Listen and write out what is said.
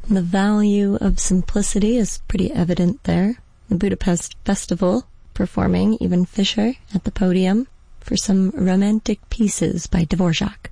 And the value of simplicity is pretty evident there. The Budapest Festival performing Ivan Fischer at the podium for some romantic pieces by Dvorak.